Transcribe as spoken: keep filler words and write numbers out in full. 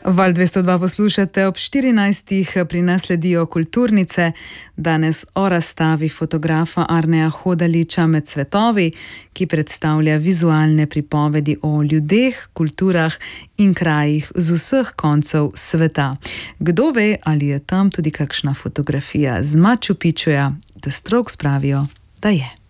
Val dvesto dva poslušate ob štirinajstih, pri nas sledijo kulturnice. Danes o razstavi fotografa Arneja Hodaliča Med cvetovi, ki predstavlja vizualne pripovedi o ljudeh, kulturah in krajih z vseh koncev sveta. Kdo ve, ali je tam tudi kakšna fotografija z Machu Picchuja, The Strokes pravijo, da je.